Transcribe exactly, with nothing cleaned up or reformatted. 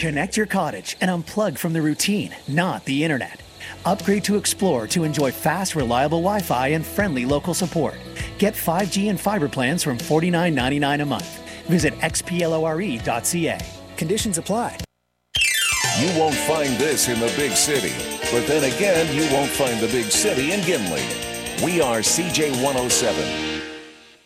Connect your cottage and unplug from the routine, not the internet. Upgrade to Explore to enjoy fast, reliable Wi-Fi and friendly local support. Get five G and fiber plans from forty-nine ninety-nine a month. Visit x p lore dot c a. Conditions apply. You won't find this in the big city, but then again, you won't find the big city in Gimli. We are C J one oh seven.